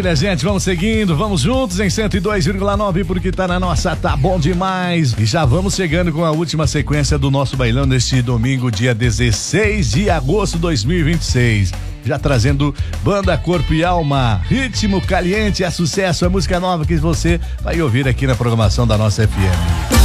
maravilha, gente. Vamos seguindo, vamos juntos em 102,9 porque tá na nossa, tá bom demais. E já vamos chegando com a última sequência do nosso bailão neste domingo, dia 16 de agosto de 2026. Já trazendo banda Corpo e Alma, ritmo caliente, é sucesso, é música nova que você vai ouvir aqui na programação da nossa FM.